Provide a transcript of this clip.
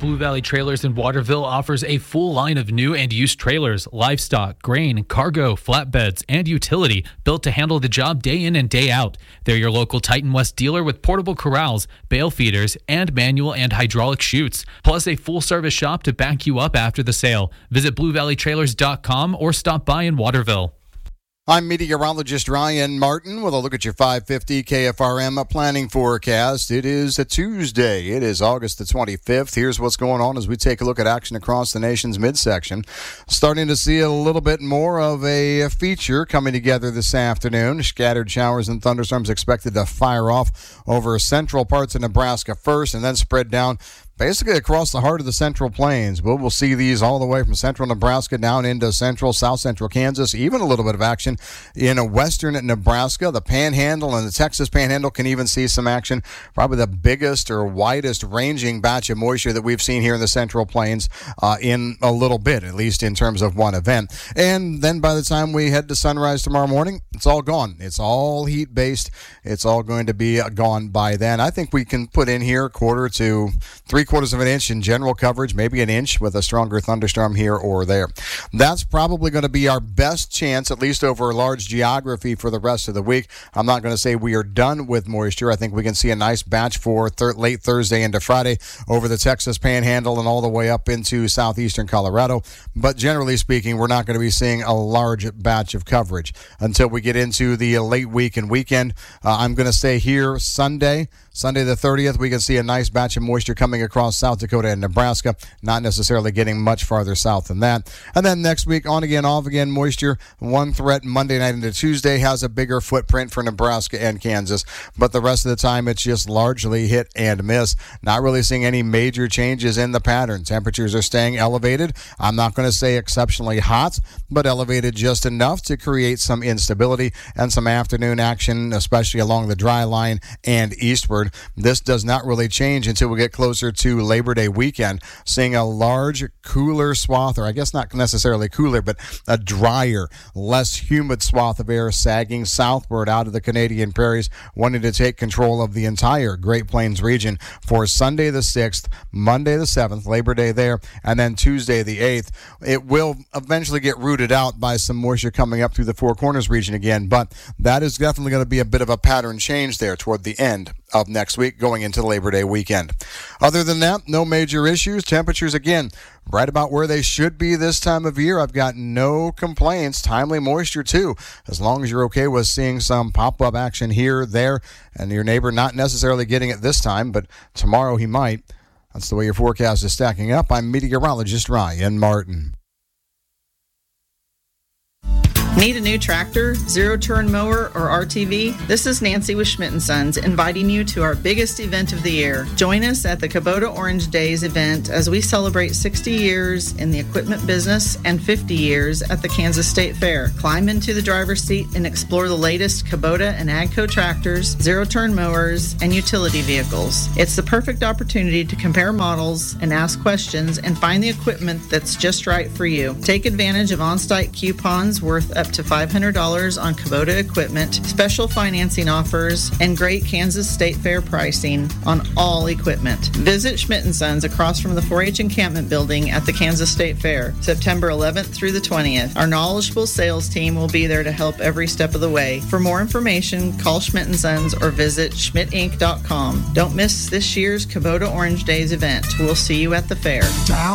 Blue Valley Trailers in Waterville offers a full line of new and used trailers, livestock, grain, cargo, flatbeds, and utility built to handle the job day in and day out. They're your local Titan West dealer with portable corrals, bale feeders, and manual and hydraulic chutes, plus a full-service shop to back you up after the sale. Visit BlueValleyTrailers.com or stop by in Waterville. I'm meteorologist Ryan Martin with a look at your 550 KFRM planning forecast. It is a Tuesday. It is August the 25th. Here's what's going on as we take a look at action across the nation's midsection. Starting to see a little bit more of a feature coming together this afternoon. Scattered showers and thunderstorms expected to fire off over central parts of Nebraska first and then spread down basically across the heart of the Central Plains. We'll see these all the way from central Nebraska down into south central Kansas, even a little bit of action in western Nebraska. The Panhandle and the Texas Panhandle can even see some action. Probably the biggest or widest ranging batch of moisture that we've seen here in the Central Plains in a little bit, at least in terms of one event. And then by the time we head to sunrise tomorrow morning, it's all gone. It's all heat-based. It's all going to be gone by then. I think we can put in here 1/4 to 3/4 of an inch in general coverage, maybe an inch with a stronger thunderstorm here or there. That's probably going to be our best chance, at least over a large geography, for the rest of the week. I'm not going to say we are done with moisture. I think we can see a nice batch for late Thursday into Friday over the Texas Panhandle and all the way up into southeastern Colorado. But generally speaking, we're not going to be seeing a large batch of coverage until we get into the late week and weekend. I'm going to stay here Sunday the 30th. We can see a nice batch of moisture coming across South Dakota and Nebraska, not necessarily getting much farther south than that. And then next week, on again, off again moisture. One threat Monday night into Tuesday has a bigger footprint for Nebraska and Kansas, but the rest of the time it's just largely hit and miss. Not really seeing any major changes in the pattern. Temperatures are staying elevated. I'm not going to say exceptionally hot, but elevated just enough to create some instability and some afternoon action, especially along the dry line and eastward. This does not really change until we get closer to Labor Day weekend, seeing a large, cooler swath, or I guess not necessarily cooler, but a drier, less humid swath of air sagging southward out of the Canadian prairies, wanting to take control of the entire Great Plains region for Sunday the 6th, Monday the 7th, Labor Day there, and then Tuesday the 8th. It will eventually get rooted out by some moisture coming up through the Four Corners region again, but that is definitely going to be a bit of a pattern change there toward the end of next week going into Labor Day weekend. Other than that, no major issues. Temperatures, again, right about where they should be this time of year. I've got no complaints. Timely moisture, too, as long as you're okay with seeing some pop-up action here, there, and your neighbor not necessarily getting it this time, but tomorrow he might. That's the way your forecast is stacking up. I'm meteorologist Ryan Martin. Need a new tractor, zero-turn mower, or RTV? This is Nancy with Schmidt & Sons inviting you to our biggest event of the year. Join us at the Kubota Orange Days event as we celebrate 60 years in the equipment business and 50 years at the Kansas State Fair. Climb into the driver's seat and explore the latest Kubota and AGCO tractors, zero-turn mowers, and utility vehicles. It's the perfect opportunity to compare models and ask questions and find the equipment that's just right for you. Take advantage of on-site coupons worth up to $500 on Kubota equipment, special financing offers, and great Kansas State Fair pricing on all equipment. Visit Schmidt & Sons across from the 4-H encampment building at the Kansas State Fair, September 11th through the 20th. Our knowledgeable sales team will be there to help every step of the way. For more information, call Schmidt & Sons or visit schmidtinc.com. Don't miss this year's Kubota Orange Days event. We'll see you at the fair.